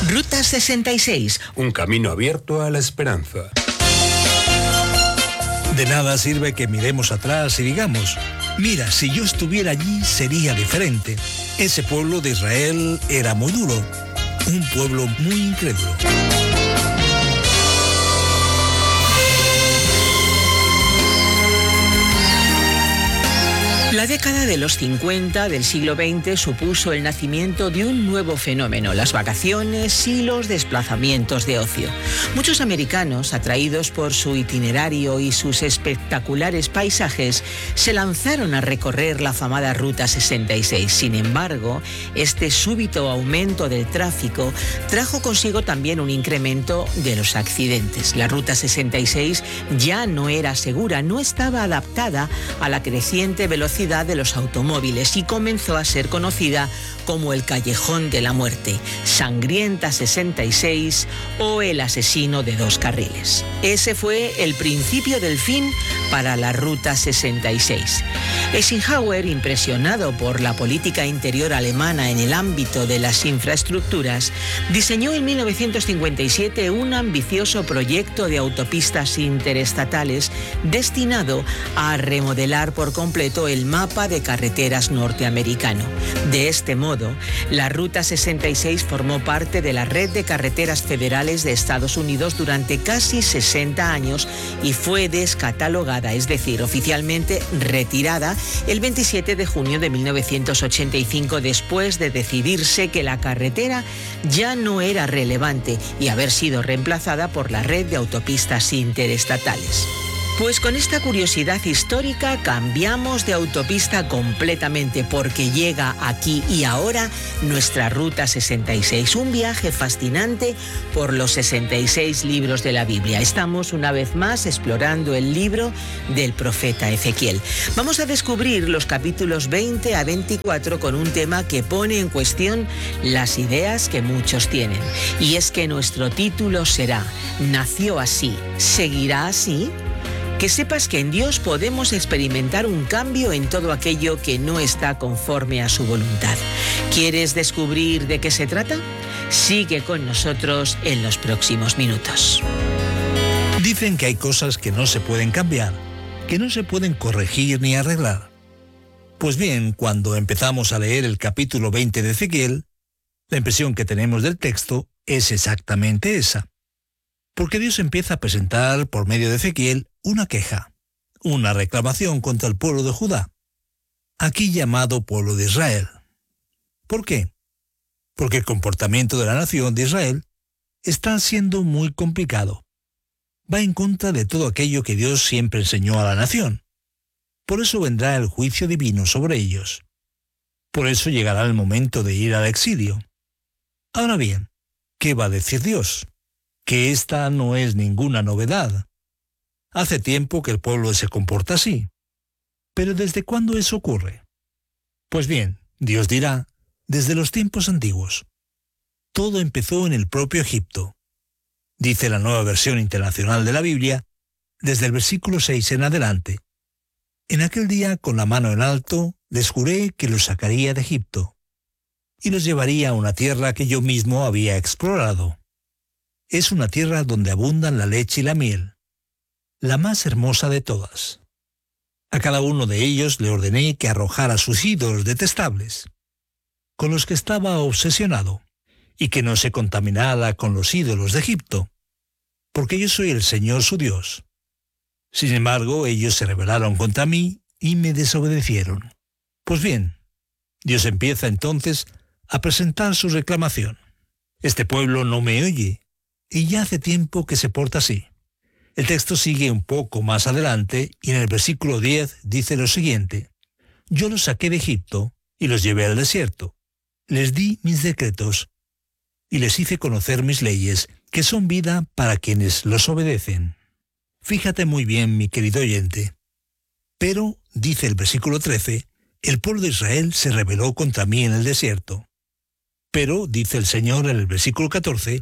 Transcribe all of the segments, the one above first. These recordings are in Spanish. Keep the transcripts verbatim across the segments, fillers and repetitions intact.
Ruta sesenta y seis. Un camino abierto a la esperanza. De nada sirve que miremos atrás y digamos, mira, si yo estuviera allí sería diferente. Ese pueblo de Israel era muy duro, un pueblo muy incrédulo. La década de los cincuenta del siglo veinte supuso el nacimiento de un nuevo fenómeno, las vacaciones y los desplazamientos de ocio. Muchos americanos, atraídos por su itinerario y sus espectaculares paisajes, se lanzaron a recorrer la afamada Ruta sesenta y seis. Sin embargo, este súbito aumento del tráfico trajo consigo también un incremento de los accidentes. La Ruta sesenta y seis ya no era segura, no estaba adaptada a la creciente velocidad de los automóviles y comenzó a ser conocida como el Callejón de la Muerte, Sangrienta sesenta y seis o el asesino de dos carriles. Ese fue el principio del fin para la Ruta sesenta y seis. Eisenhower, impresionado por la política interior alemana en el ámbito de las infraestructuras, diseñó en mil novecientos cincuenta y siete un ambicioso proyecto de autopistas interestatales destinado a remodelar por completo el mapa de carreteras norteamericano. De este modo, la Ruta sesenta y seis formó parte de la red de carreteras federales de Estados Unidos durante casi sesenta años y fue descatalogada, es decir, oficialmente retirada, el veintisiete de junio de mil novecientos ochenta y cinco, después de decidirse que la carretera ya no era relevante y haber sido reemplazada por la red de autopistas interestatales. Pues con esta curiosidad histórica cambiamos de autopista completamente, porque llega aquí y ahora nuestra Ruta sesenta y seis, un viaje fascinante por los sesenta y seis libros de la Biblia. Estamos una vez más explorando el libro del profeta Ezequiel. Vamos a descubrir los capítulos veinte a veinticuatro con un tema que pone en cuestión las ideas que muchos tienen. Y es que nuestro título será ¿Nació así? ¿Seguirá así? Que sepas que en Dios podemos experimentar un cambio en todo aquello que no está conforme a su voluntad. ¿Quieres descubrir de qué se trata? Sigue con nosotros en los próximos minutos. Dicen que hay cosas que no se pueden cambiar, que no se pueden corregir ni arreglar. Pues bien, cuando empezamos a leer el capítulo veinte de Ezequiel, la impresión que tenemos del texto es exactamente esa. Porque Dios empieza a presentar por medio de Ezequiel una queja, una reclamación contra el pueblo de Judá, aquí llamado pueblo de Israel. ¿Por qué? Porque el comportamiento de la nación de Israel está siendo muy complicado. Va en contra de todo aquello que Dios siempre enseñó a la nación. Por eso vendrá el juicio divino sobre ellos. Por eso llegará el momento de ir al exilio. Ahora bien, ¿qué va a decir Dios? Que esta no es ninguna novedad. Hace tiempo que el pueblo se comporta así. ¿Pero desde cuándo eso ocurre? Pues bien, Dios dirá, desde los tiempos antiguos. Todo empezó en el propio Egipto. Dice la Nueva Versión Internacional de la Biblia, desde el versículo seis en adelante. En aquel día, con la mano en alto, les juré que los sacaría de Egipto, y los llevaría a una tierra que yo mismo había explorado. Es una tierra donde abundan la leche y la miel, la más hermosa de todas. A cada uno de ellos le ordené que arrojara sus ídolos detestables, con los que estaba obsesionado, y que no se contaminara con los ídolos de Egipto, porque yo soy el Señor su Dios. Sin embargo, ellos se rebelaron contra mí y me desobedecieron. Pues bien, Dios empieza entonces a presentar su reclamación. Este pueblo no me oye, y ya hace tiempo que se porta así. El texto sigue un poco más adelante y en el versículo diez dice lo siguiente: Yo los saqué de Egipto y los llevé al desierto. Les di mis decretos y les hice conocer mis leyes, que son vida para quienes los obedecen. Fíjate muy bien, mi querido oyente. Pero, dice el versículo trece, el pueblo de Israel se rebeló contra mí en el desierto. Pero, dice el Señor en el versículo catorce,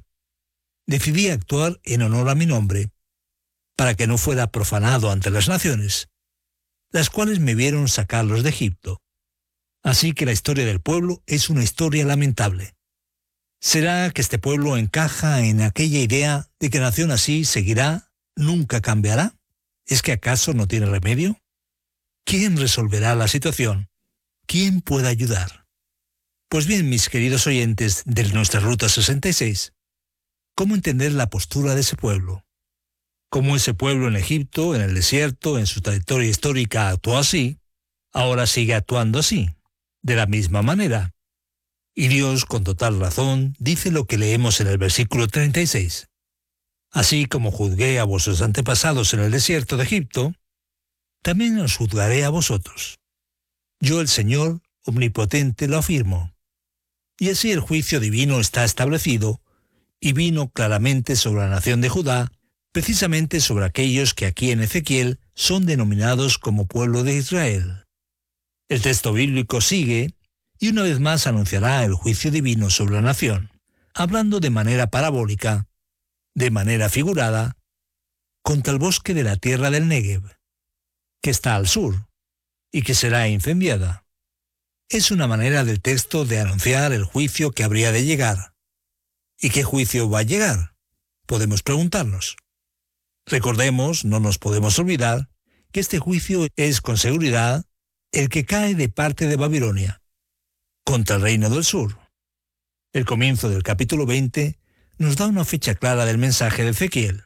decidí actuar en honor a mi nombre, para que no fuera profanado ante las naciones, las cuales me vieron sacarlos de Egipto. Así que la historia del pueblo es una historia lamentable. ¿Será que este pueblo encaja en aquella idea de que nación así seguirá, nunca cambiará? ¿Es que acaso no tiene remedio? ¿Quién resolverá la situación? ¿Quién puede ayudar? Pues bien, mis queridos oyentes de nuestra Ruta sesenta y seis, ¿cómo entender la postura de ese pueblo? ¿Cómo ese pueblo en Egipto, en el desierto, en su trayectoria histórica actuó así, ahora sigue actuando así, de la misma manera? Y Dios, con total razón, dice lo que leemos en el versículo treinta y seis. Así como juzgué a vuestros antepasados en el desierto de Egipto, también os juzgaré a vosotros. Yo, el Señor omnipotente, lo afirmo. Y así el juicio divino está establecido y vino claramente sobre la nación de Judá, precisamente sobre aquellos que aquí en Ezequiel son denominados como pueblo de Israel. El texto bíblico sigue y una vez más anunciará el juicio divino sobre la nación, hablando de manera parabólica, de manera figurada, contra el bosque de la tierra del Negev, que está al sur, y que será incendiada. Es una manera del texto de anunciar el juicio que habría de llegar. ¿Y qué juicio va a llegar? Podemos preguntarnos. Recordemos, no nos podemos olvidar, que este juicio es con seguridad el que cae de parte de Babilonia, contra el reino del sur. El comienzo del capítulo veinte nos da una fecha clara del mensaje de Ezequiel.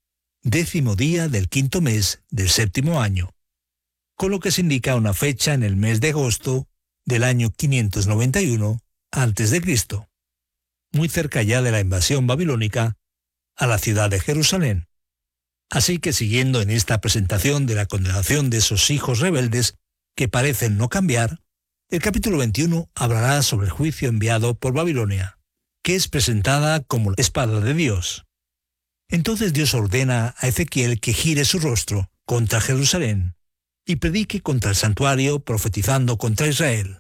Décimo día del quinto mes del séptimo año, con lo que se indica una fecha en el mes de agosto del año quinientos noventa y uno antes de Cristo, muy cerca ya de la invasión babilónica a la ciudad de Jerusalén. Así que siguiendo en esta presentación de la condenación de esos hijos rebeldes que parecen no cambiar, el capítulo veintiuno hablará sobre el juicio enviado por Babilonia, que es presentada como la espada de Dios. Entonces Dios ordena a Ezequiel que gire su rostro contra Jerusalén y predique contra el santuario, profetizando contra Israel.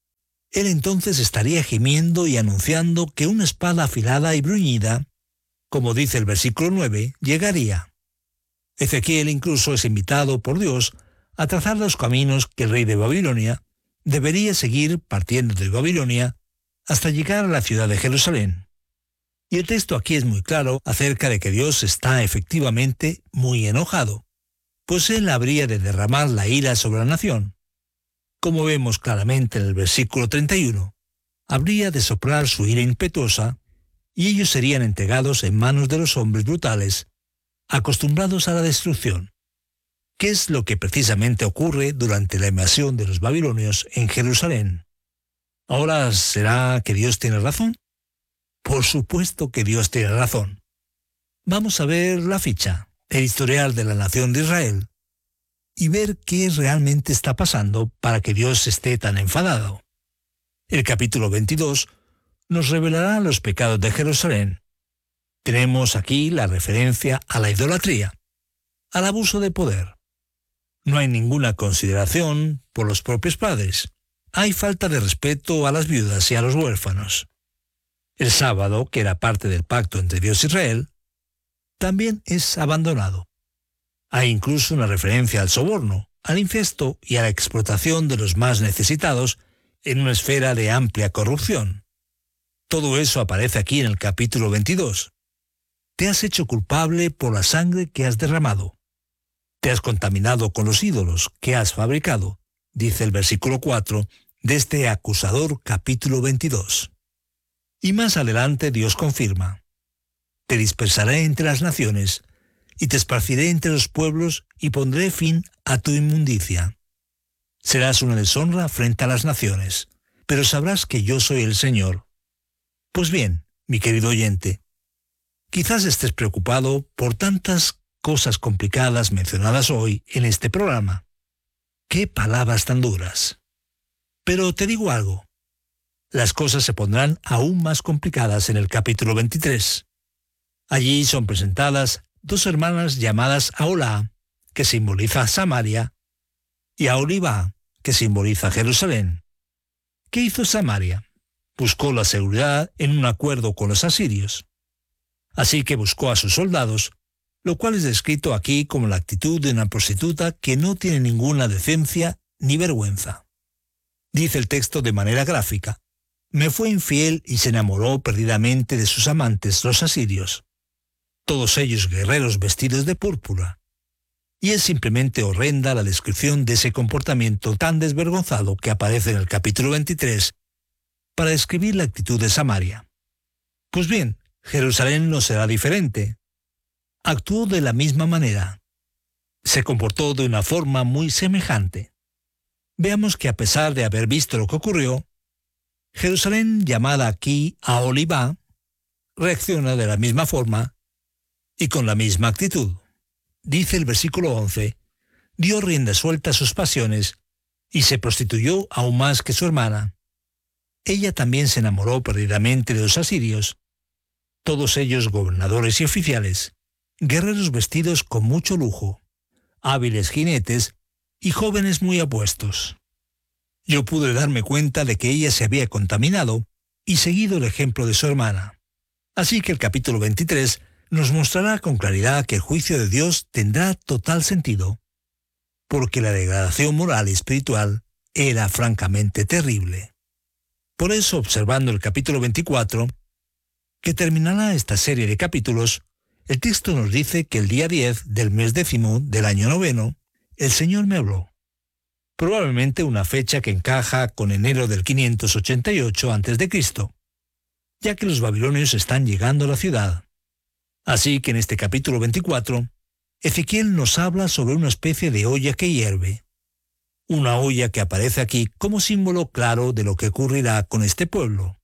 Él entonces estaría gimiendo y anunciando que una espada afilada y bruñida, como dice el versículo nueve, llegaría. Ezequiel incluso es invitado por Dios a trazar los caminos que el rey de Babilonia debería seguir partiendo de Babilonia hasta llegar a la ciudad de Jerusalén. Y el texto aquí es muy claro acerca de que Dios está efectivamente muy enojado, pues él habría de derramar la ira sobre la nación. Como vemos claramente en el versículo treinta y uno, habría de soplar su ira impetuosa y ellos serían entregados en manos de los hombres brutales, acostumbrados a la destrucción, que es lo que precisamente ocurre durante la invasión de los babilonios en Jerusalén. Ahora, ¿será que Dios tiene razón? Por supuesto que Dios tiene razón. Vamos a ver la ficha, el historial de la nación de Israel, y ver qué realmente está pasando para que Dios esté tan enfadado. El capítulo veintidós nos revelará los pecados de Jerusalén. Tenemos aquí la referencia a la idolatría, al abuso de poder. No hay ninguna consideración por los propios padres. Hay falta de respeto a las viudas y a los huérfanos. El sábado, que era parte del pacto entre Dios y Israel, también es abandonado. Hay incluso una referencia al soborno, al incesto y a la explotación de los más necesitados en una esfera de amplia corrupción. Todo eso aparece aquí en el capítulo veintidós. Te has hecho culpable por la sangre que has derramado. Te has contaminado con los ídolos que has fabricado, dice el versículo cuatro de este acusador capítulo veintidós. Y más adelante Dios confirma: te dispersaré entre las naciones, y te esparciré entre los pueblos, y pondré fin a tu inmundicia. Serás una deshonra frente a las naciones, pero sabrás que yo soy el Señor. Pues bien, mi querido oyente, quizás estés preocupado por tantas cosas complicadas mencionadas hoy en este programa. ¡Qué palabras tan duras! Pero te digo algo. Las cosas se pondrán aún más complicadas en el capítulo veintitrés. Allí son presentadas dos hermanas llamadas Aholá, que simboliza Samaria, y Aholibá, que simboliza Jerusalén. ¿Qué hizo Samaria? Buscó la seguridad en un acuerdo con los asirios. Así que buscó a sus soldados, lo cual es descrito aquí como la actitud de una prostituta que no tiene ninguna decencia ni vergüenza. Dice el texto de manera gráfica: me fue infiel y se enamoró perdidamente de sus amantes, los asirios, todos ellos guerreros vestidos de púrpura. Y es simplemente horrenda la descripción de ese comportamiento tan desvergonzado que aparece en el capítulo veintitrés para describir la actitud de Samaria. Pues bien, Jerusalén no será diferente. Actuó de la misma manera. Se comportó de una forma muy semejante. Veamos que a pesar de haber visto lo que ocurrió, Jerusalén, llamada aquí Aholibá, reacciona de la misma forma y con la misma actitud. Dice el versículo once, dio rienda suelta a sus pasiones y se prostituyó aún más que su hermana. Ella también se enamoró perdidamente de los asirios, todos ellos gobernadores y oficiales, guerreros vestidos con mucho lujo, hábiles jinetes y jóvenes muy apuestos. Yo pude darme cuenta de que ella se había contaminado y seguido el ejemplo de su hermana. Así que el capítulo veintitrés nos mostrará con claridad que el juicio de Dios tendrá total sentido, porque la degradación moral y espiritual era francamente terrible. Por eso, observando el capítulo veinticuatro, que terminará esta serie de capítulos, el texto nos dice que el día diez del mes décimo del año noveno, el Señor me habló. Probablemente una fecha que encaja con enero del quinientos ochenta y ocho antes de Cristo, ya que los babilonios están llegando a la ciudad. Así que en este capítulo veinticuatro, Ezequiel nos habla sobre una especie de olla que hierve. Una olla que aparece aquí como símbolo claro de lo que ocurrirá con este pueblo.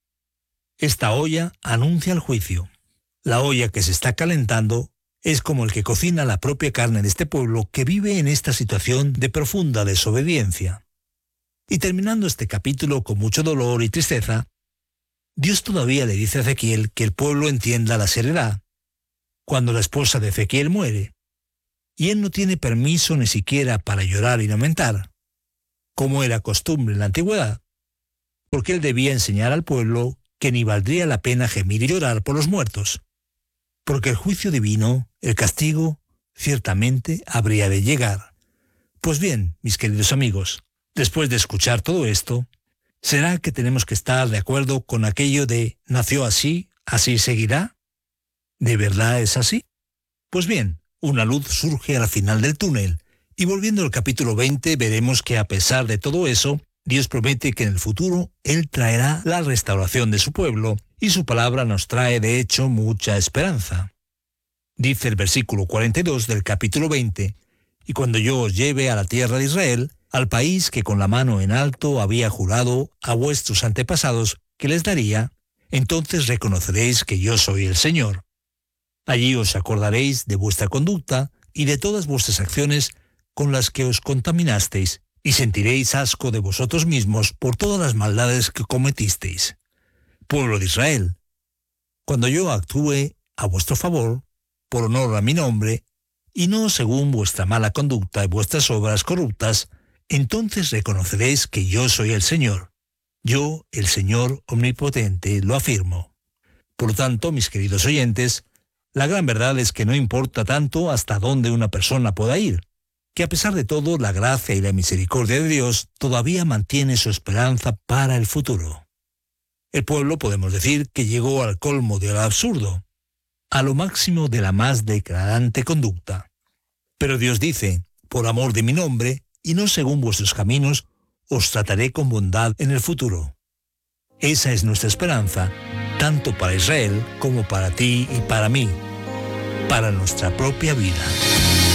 Esta olla anuncia el juicio. La olla que se está calentando es como el que cocina la propia carne de este pueblo que vive en esta situación de profunda desobediencia. Y terminando este capítulo con mucho dolor y tristeza, Dios todavía le dice a Ezequiel que el pueblo entienda la seriedad cuando la esposa de Ezequiel muere, y él no tiene permiso ni siquiera para llorar y lamentar, como era costumbre en la antigüedad, porque él debía enseñar al pueblo que ni valdría la pena gemir y llorar por los muertos, porque el juicio divino, el castigo, ciertamente habría de llegar. Pues bien, mis queridos amigos, después de escuchar todo esto, ¿será que tenemos que estar de acuerdo con aquello de nació así, así seguirá? ¿De verdad es así? Pues bien, una luz surge al final del túnel, y volviendo al capítulo veinte veremos que a pesar de todo eso, Dios promete que en el futuro Él traerá la restauración de su pueblo, y su palabra nos trae de hecho mucha esperanza. Dice el versículo cuarenta y dos del capítulo veinte, y cuando yo os lleve a la tierra de Israel, al país que con la mano en alto había jurado a vuestros antepasados que les daría, entonces reconoceréis que yo soy el Señor. Allí os acordaréis de vuestra conducta y de todas vuestras acciones con las que os contaminasteis, y sentiréis asco de vosotros mismos por todas las maldades que cometisteis. Pueblo de Israel, cuando yo actúe a vuestro favor, por honor a mi nombre, y no según vuestra mala conducta y vuestras obras corruptas, entonces reconoceréis que yo soy el Señor. Yo, el Señor omnipotente, lo afirmo. Por lo tanto, mis queridos oyentes, la gran verdad es que no importa tanto hasta dónde una persona pueda ir, que a pesar de todo, la gracia y la misericordia de Dios todavía mantiene su esperanza para el futuro. El pueblo, podemos decir, que llegó al colmo del absurdo, a lo máximo de la más degradante conducta. Pero Dios dice, por amor de mi nombre, y no según vuestros caminos, os trataré con bondad en el futuro. Esa es nuestra esperanza, tanto para Israel como para ti y para mí, para nuestra propia vida.